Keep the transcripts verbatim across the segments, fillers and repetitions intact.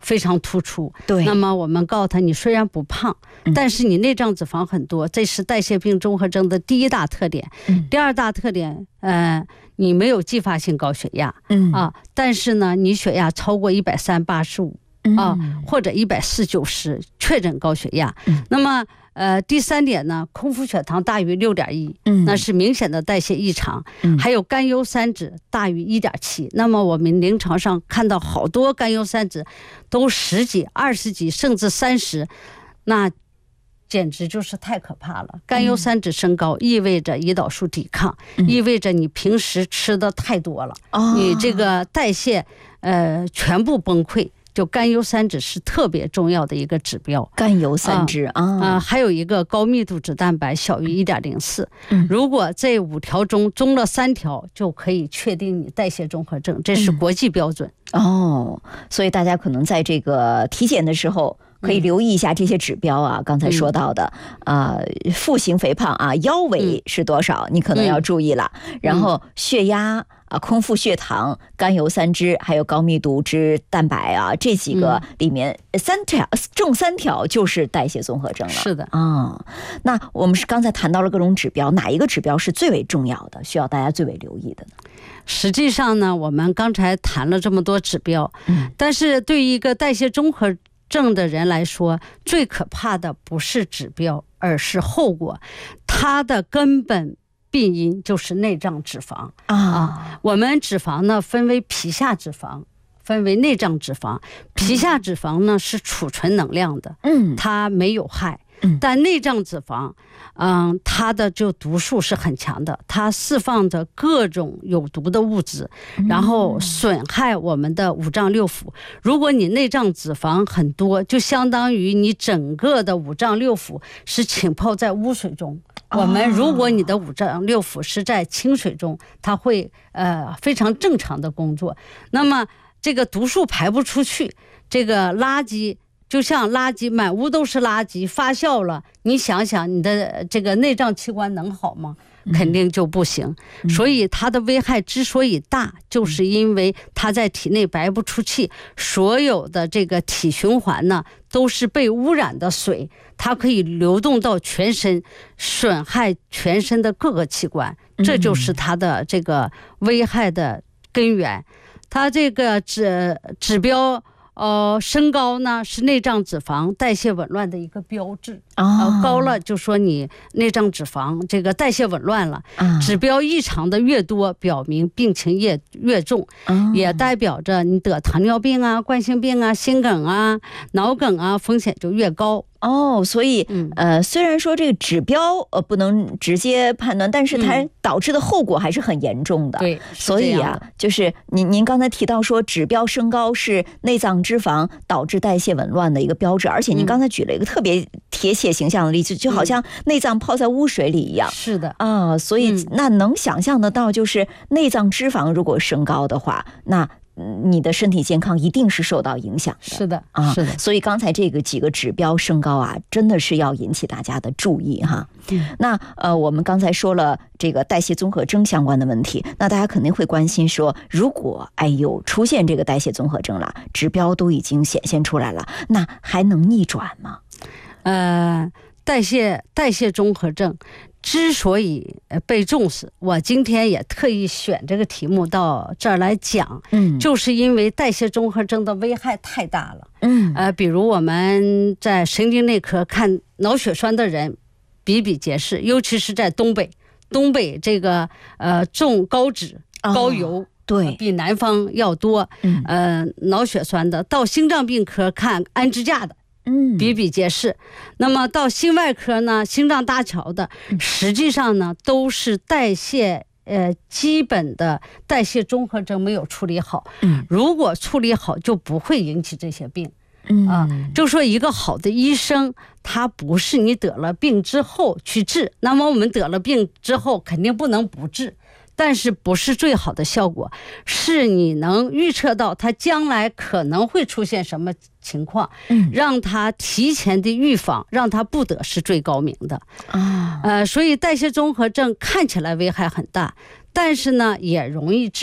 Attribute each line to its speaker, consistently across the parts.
Speaker 1: 非常突出。
Speaker 2: 对，
Speaker 1: 那么我们告诉他，你虽然不胖，但是你内脏脂肪很多，这是代谢病综合征的第一大特点。
Speaker 2: 嗯、
Speaker 1: 第二大特点，呃，你没有继发性高血压，
Speaker 2: 嗯
Speaker 1: 啊，但是呢，你血压超过一百三八十五啊，或者一百四九十，确诊高血压。
Speaker 2: 嗯、
Speaker 1: 那么。呃，第三点呢，空腹血糖大于六点一，那是明显的代谢异常。
Speaker 2: 嗯、
Speaker 1: 还有甘油三酯大于一点七，那么我们临床上看到好多甘油三酯都十几、二十几，甚至三十，那简直就是太可怕了。甘油三酯升高意味着胰岛素抵抗，
Speaker 2: 嗯、
Speaker 1: 意味着你平时吃的太多了，
Speaker 2: 哦、
Speaker 1: 你这个代谢呃全部崩溃。就甘油三酯是特别重要的一个指标，
Speaker 2: 甘油三酯啊，
Speaker 1: 啊、呃，还有一个高密度脂蛋白小于一点零四，如果这五条中中了三条，就可以确定你代谢综合症，这是国际标准。
Speaker 2: 嗯、哦，所以大家可能在这个体检的时候。可以留意一下这些指标啊，刚才说到的，呃，腹型肥胖啊，腰围是多少，你可能要注意了。然后血压啊，空腹血糖、甘油三酯，还有高密度脂蛋白啊，这几个里面三条中三条就是代谢综合征了。
Speaker 1: 是的
Speaker 2: 啊，那我们是刚才谈到了各种指标，哪一个指标是最为重要的，需要大家最为留意的呢？
Speaker 1: 实际上呢，我们刚才谈了这么多指标，嗯，但是对于一个代谢综合症的人来说，最可怕的不是指标，而是后果。它的根本病因就是内脏脂肪 啊, 啊。我们脂肪呢分为皮下脂肪，分为内脏脂肪。皮下脂肪呢是储存能量的，嗯，它没有害。但内脏脂肪，嗯，它的就毒素是很强的，它释放着各种有毒的物质，然后损害我们的五脏六腑。如果你内脏脂肪很多，就相当于你整个的五脏六腑是浸泡在污水中。我们如果你的五脏六腑是在清水中，它会呃非常正常的工作。那么这个毒素排不出去，这个垃圾。就像垃圾满屋都是垃圾发酵了，你想想你的这个内脏器官能好吗？肯定就不行。嗯、所以它的危害之所以大，就是因为它在体内排不出气，所有的这个体循环呢都是被污染的水，它可以流动到全身，损害全身的各个器官，这就是它的这个危害的根源。它这个指指标。呃，升高呢是内脏脂肪代谢紊乱的一个标志。呃，高了就说你内脏脂肪这个代谢紊乱了。指标异常的越多，表明病情越越重，也代表着你得糖尿病啊、冠心病啊、心梗啊、脑梗啊风险就越高。
Speaker 2: 哦，所以呃，虽然说这个指标呃不能直接判断，但是它导致的后果还是很严重的。
Speaker 1: 对、嗯，
Speaker 2: 所以啊，就是您您刚才提到说指标升高是内脏脂肪导致代谢紊乱的一个标志，而且您刚才举了一个特别贴切形象的例子，就好像内脏泡在污水里一样。
Speaker 1: 是的
Speaker 2: 啊，所以那能想象得到，就是内脏脂肪如果升高的话，那。你的身体健康一定是受到影响的。
Speaker 1: 是的
Speaker 2: 啊，
Speaker 1: 是的。
Speaker 2: 所以刚才这个几个指标升高啊，真的是要引起大家的注意哈。嗯、那呃，我们刚才说了这个代谢综合征相关的问题，那大家肯定会关心说，如果哎呦出现这个代谢综合征了，指标都已经显现出来了，那还能逆转吗？
Speaker 1: 呃，代谢代谢综合症。之所以被重视，我今天也特意选这个题目到这儿来讲，嗯，就是因为代谢综合征的危害太大了，嗯，呃，比如我们在神经内科看脑血栓的人比比皆是，尤其是在东北，东北这个呃重高脂、高油，哦、
Speaker 2: 对，
Speaker 1: 比南方要多，嗯，呃，脑血栓的，到心脏病科看安支架的。比比皆是。那么到心外科呢，心脏搭桥的，实际上呢都是代谢呃基本的代谢综合征没有处理好。嗯，如果处理好，就不会引起这些病。嗯啊，就说一个好的医生，他不是你得了病之后去治，那么我们得了病之后肯定不能不治。但是不是最好的效果，是你能预测到他将来可能会出现什么情况，嗯，让他提前的预防，让他不得是最高明的啊。呃，所以代谢综合症看起来危害很大，但是呢也容易治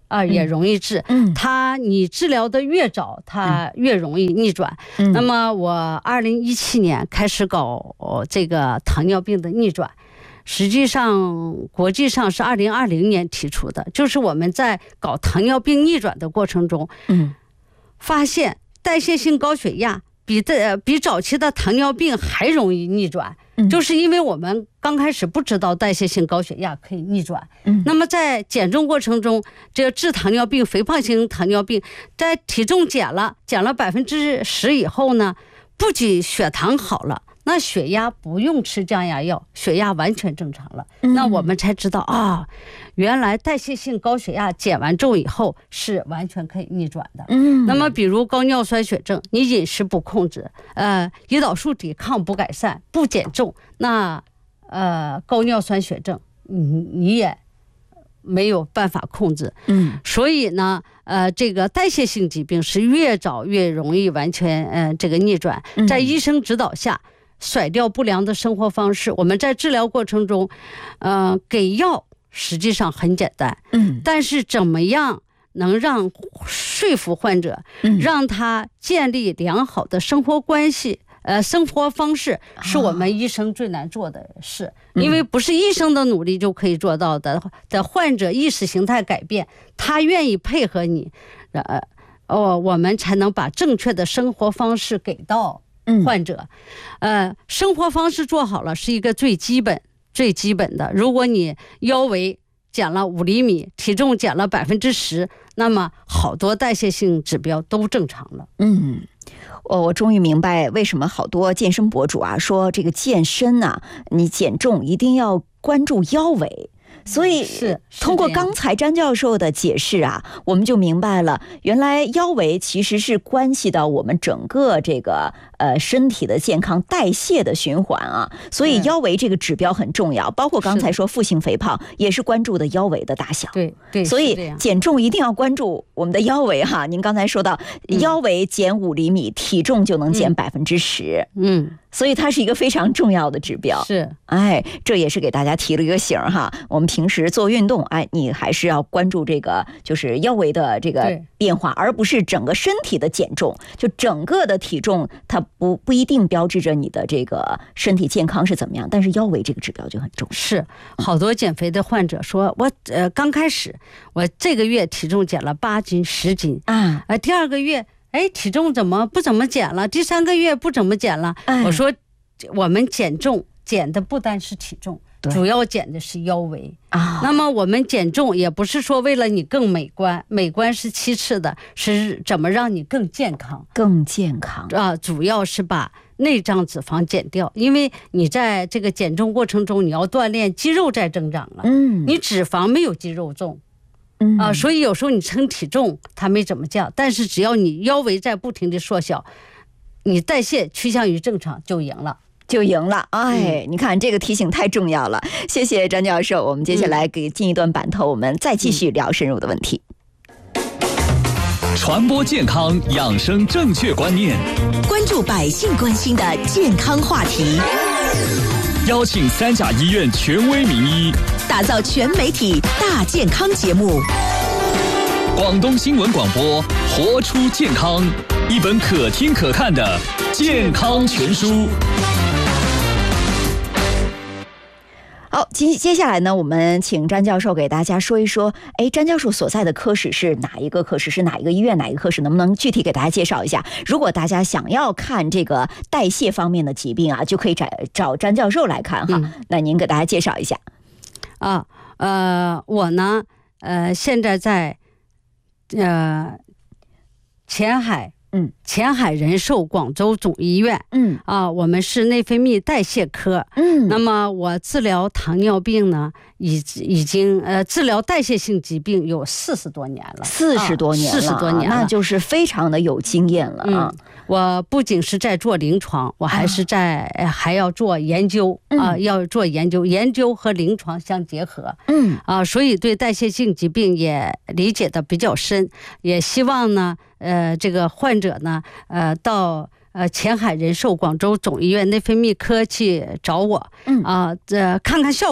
Speaker 1: 啊、呃，也容易治。
Speaker 2: 嗯，
Speaker 1: 它你治疗的越早，它越容易逆转。
Speaker 2: 嗯，
Speaker 1: 那么我二零一七年开始搞、呃、这个糖尿病的逆转，实际上国际上是二零二零年提出的，就是我们在搞糖尿病逆转的过程中，
Speaker 2: 嗯，
Speaker 1: 发现代谢性高血压比的比早期的糖尿病还容易逆转。就是因为我们刚开始不知道代谢性高血压可以逆转，嗯，那么在减重过程中，这个治糖尿病、肥胖型糖尿病，在体重减了减了百分之十以后呢，不仅血糖好了，那血压不用吃降压药，血压完全正常了。嗯、那我们才知道啊，原来代谢性高血压减完重以后是完全可以逆转的。嗯，那么比如高尿酸血症，你饮食不控制，呃，胰岛素抵抗不改善，不减重，那呃高尿酸血症，你你也没有办法控制。嗯，所以呢，呃，这个代谢性疾病是越早越容易完全呃这个逆转，在医生指导下。甩掉不良的生活方式，我们在治疗过程中，呃，给药实际上很简单，嗯，但是怎么样能让说服患者，嗯，让他建立良好的生活关系，呃，生活方式，是我们医生最难做的事，嗯、因为不是医生的努力就可以做到的。的患者意识形态改变，他愿意配合你，呃，哦，我们才能把正确的生活方式给到。患者，呃，生活方式做好了是一个最基本、最基本的。如果你腰围减了五厘米，体重减了百分之十，那么好多代谢性指标都正常了。
Speaker 2: 嗯，我我终于明白为什么好多健身博主啊说这个健身啊，你减重一定要关注腰围。所以
Speaker 1: 是
Speaker 2: 通过刚才张教授的解释啊，我们就明白了，原来腰围其实是关系到我们整个这个呃身体的健康、代谢的循环啊。所以腰围这个指标很重要，包括刚才说腹型肥胖也是关注的腰围的大小。
Speaker 1: 对对，
Speaker 2: 所以减重一定要关注我们的腰围哈。您刚才说到腰围减五厘米，体重就能减百分之十。嗯。所以它是一个非常重要的指标，
Speaker 1: 是，
Speaker 2: 哎，这也是给大家提了一个醒哈。我们平时做运动，哎，你还是要关注这个，就是腰围的这个变化，而不是整个身体的减重。就整个的体重，它不不一定标志着你的这个身体健康是怎么样，但是腰围这个指标就很重要。
Speaker 1: 是，好多减肥的患者说，我呃刚开始，我这个月体重减了八斤、十斤啊，呃第二个月。哎，体重怎么不怎么减了？第三个月不怎么减了？哎、我说，我们减重减的不单是体重，主要减的是腰围啊。那么我们减重也不是说为了你更美观，美观是其次的，是怎么让你更健康？
Speaker 2: 更健康
Speaker 1: 啊，主要是把内脏脂肪减掉，因为你在这个减重过程中，你要锻炼肌肉在增长了，嗯，你脂肪没有肌肉重。嗯啊，所以有时候你称体重它没怎么降，但是只要你腰围在不停的缩小，你代谢趋向于正常就赢了，
Speaker 2: 就赢了。哎，嗯、你看这个提醒太重要了，谢谢张教授。我们接下来给进一段版头，我们再继续聊深入的问题。
Speaker 3: 传播健康养生正确观念，
Speaker 4: 关注百姓关心的健康话题。
Speaker 3: 邀请三甲医院权威名医，
Speaker 4: 打造全媒体大健康节目。
Speaker 3: 广东新闻广播，活出健康，一本可听可看的健康全书。
Speaker 2: 好，接接下来呢，我们请张教授给大家说一说，哎，张教授所在的科室是哪一个科室？是哪一个医院？哪一个科室？能不能具体给大家介绍一下？如果大家想要看这个代谢方面的疾病啊，就可以找找张教授来看哈。嗯、那您给大家介绍一下。
Speaker 1: 啊，呃，我呢，呃，现在在呃前海。嗯，前海人寿广州总医院，嗯啊，我们是内分泌代谢科，嗯，那么我治疗糖尿病呢，已已经呃治疗代谢性疾病有四十多年了，
Speaker 2: 四十多年了，
Speaker 1: 四十多年了，
Speaker 2: 那就是非常的有经验了啊。
Speaker 1: 嗯、我不仅是在做临床，我还是在、啊、还要做研究啊、嗯，要做研究，研究和临床相结合，嗯啊，所以对代谢性疾病也理解的比较深，也希望呢。呃，这个患者呢，呃，到呃前海人寿广州总医院内分泌科去找我，嗯啊，这、呃、看看效果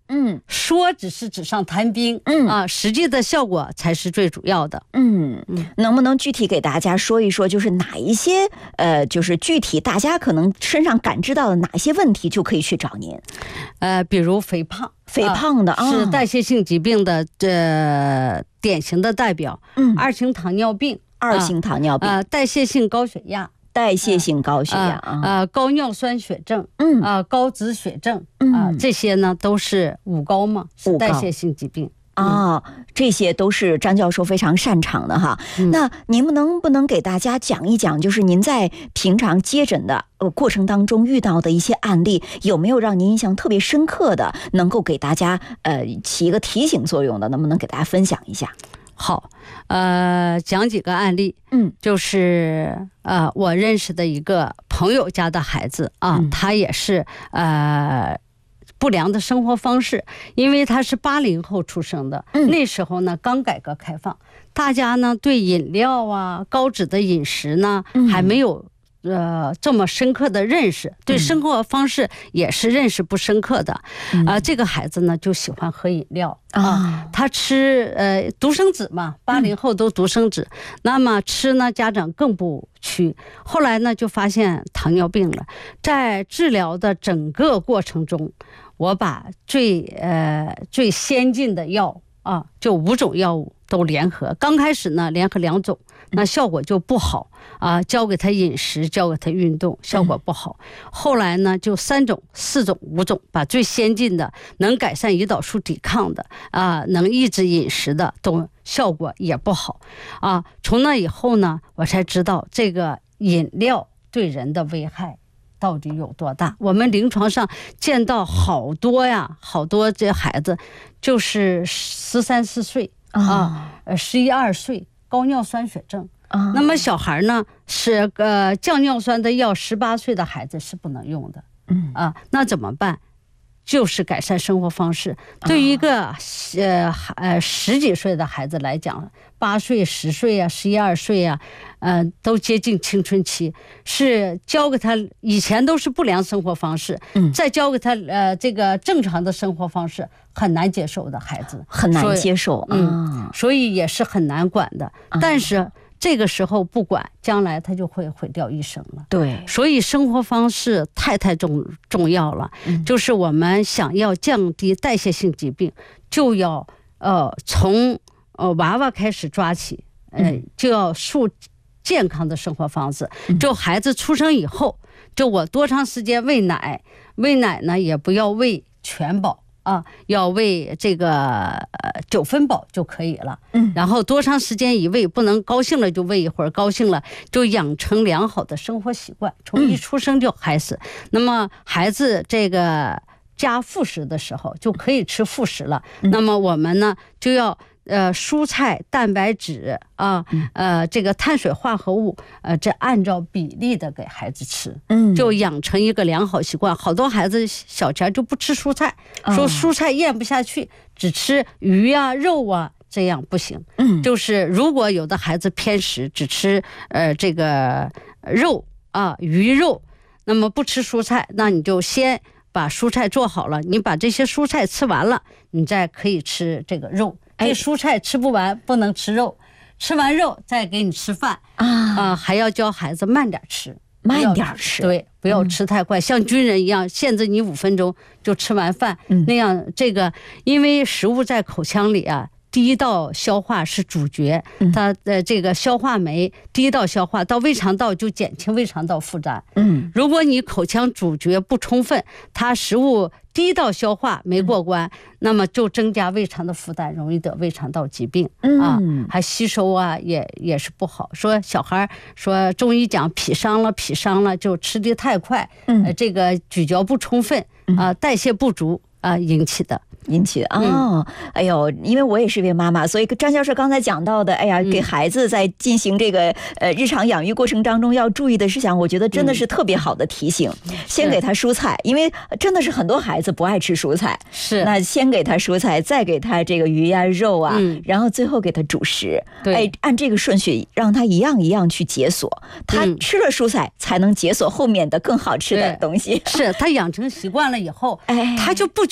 Speaker 2: 嗯，
Speaker 1: 说只是纸上谈兵，
Speaker 2: 嗯
Speaker 1: 啊，实际的效果才是最主要的。
Speaker 2: 嗯，能不能具体给大家说一说，就是哪一些呃，就是具体大家可能身上感知到的哪些问题就可以去找您？
Speaker 1: 呃，比如肥胖，
Speaker 2: 肥胖的、
Speaker 1: 啊、是代谢性疾病的这、呃、典型的代表。
Speaker 2: 嗯，
Speaker 1: 二型糖尿病，
Speaker 2: 二型糖尿病，
Speaker 1: 呃，代谢性高血压。
Speaker 2: 代谢性高血压
Speaker 1: 啊，呃，高尿酸血症，
Speaker 2: 嗯
Speaker 1: 啊、呃，高脂血症，
Speaker 2: 嗯
Speaker 1: 啊、呃，这些呢都是五高嘛，是代谢性疾病
Speaker 2: 啊、哦，这些都是张教授非常擅长的哈。嗯、那您们能不能给大家讲一讲，就是您在平常接诊的呃过程当中遇到的一些案例，有没有让您印象特别深刻的，能够给大家呃起一个提醒作用的？能不能给大家分享一下？
Speaker 1: 好，呃，讲几个案例，
Speaker 2: 嗯，
Speaker 1: 就是呃，我认识的一个朋友家的孩子啊，嗯、他也是呃不良的生活方式，因为他是八零后出生的，
Speaker 2: 嗯、
Speaker 1: 那时候呢刚改革开放，大家呢对饮料啊、高脂的饮食呢、嗯、还没有。呃，这么深刻的认识，对生活方式也是认识不深刻的。啊、嗯呃，这个孩子呢就喜欢喝饮料啊、呃，他吃呃独生子嘛，八零后都独生子，嗯、那么吃呢家长更不屈。后来呢就发现糖尿病了，在治疗的整个过程中，我把最呃最先进的药啊，就五种药物都联合。刚开始呢联合两种，那效果就不好啊，教给他饮食，教给他运动，效果不好。后来呢就三种、四种、五种，把最先进的能改善胰岛素抵抗的啊，能抑制饮食的都效果也不好啊。从那以后呢，我才知道这个饮料对人的危害到底有多大。我们临床上见到好多呀，好多这孩子就是十三四岁啊，呃十一二岁高尿酸血症。啊、那么小孩呢是呃降尿酸的药，十八岁的孩子是不能用的。嗯啊，那怎么办？就是改善生活方式。对于一个呃呃十几岁的孩子来讲，八岁、十岁啊、十一二岁啊，呃，都接近青春期，是教给他以前都是不良生活方式，嗯，再教给他呃这个正常的生活方式，很难接受的孩子，
Speaker 2: 很难接受，
Speaker 1: 嗯，所以也是很难管的。嗯、但是这个时候不管，将来他就会毁掉一生了。
Speaker 2: 对，
Speaker 1: 所以生活方式太太重重要了。嗯、就是我们想要降低代谢性疾病，就要呃从呃娃娃开始抓起，呃、嗯、就要树健康的生活方式。就孩子出生以后，就我多长时间喂奶，喂奶呢也不要喂全饱。啊，要喂这个呃九分饱就可以了。嗯，然后多长时间以喂，不能高兴了就喂一会儿，高兴了就养成良好的生活习惯，从一出生就开始。嗯、那么孩子这个加副食的时候就可以吃副食了。嗯、那么我们呢就要。呃，蔬菜、蛋白质啊，呃，这个碳水化合物，呃，这按照比例的给孩子吃，嗯，就养成一个良好习惯。好多孩子小前就不吃蔬菜，说蔬菜咽不下去，只吃鱼啊、肉啊，这样不行。嗯，就是如果有的孩子偏食，只吃呃这个肉啊、鱼肉，那么不吃蔬菜，那你就先把蔬菜做好了，你把这些蔬菜吃完了，你再可以吃这个肉。这蔬菜吃不完，不能吃肉，吃完肉再给你吃饭啊、呃！还要教孩子慢点吃，
Speaker 2: 慢点吃，
Speaker 1: 对，不要吃太快，嗯、像军人一样限制你五分钟就吃完饭，嗯、那样这个因为食物在口腔里啊。第一道消化是主角，它的这个消化酶第一道消化到胃肠道就减轻胃肠道负担。嗯，如果你口腔主角不充分，它食物第一道消化没过关，嗯、那么就增加胃肠的负担，容易得胃肠道疾病、嗯、啊，还吸收啊也也是不好。说小孩说中医讲脾伤了，脾伤了就吃的太快，嗯、呃，这个咀嚼不充分啊、呃，代谢不足啊、呃、引起的。
Speaker 2: 引起的哦，嗯、哎呦，因为我也是一位妈妈，所以张教授刚才讲到的，哎呀，给孩子在进行这个呃日常养育过程当中要注意的事项，我觉得真的是特别好的提醒。嗯、先给他蔬菜，因为真的是很多孩子不爱吃蔬菜，
Speaker 1: 是
Speaker 2: 那先给他蔬菜，再给他这个鱼呀、肉啊，嗯、然后最后给他主食。哎，按这个顺序让他一样一样去解锁，他吃了蔬菜才能解锁后面的更好吃的东西。
Speaker 1: 是他养成习惯了以后，哎，他就不觉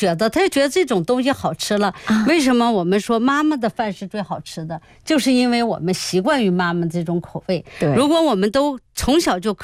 Speaker 1: 觉得，他就觉得这种东西好吃了。
Speaker 2: 啊、
Speaker 1: 为什么我们说妈妈的饭是最好吃的？就是因为我们习惯于妈妈这种口味。
Speaker 2: 对，
Speaker 1: 如果我们都从小就